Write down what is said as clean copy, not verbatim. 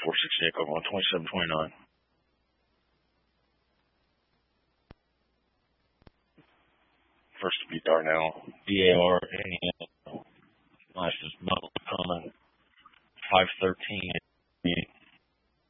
468, code 12729. First to be Darnell, D-A-R-N-E-L. Last is Melatonin, 513.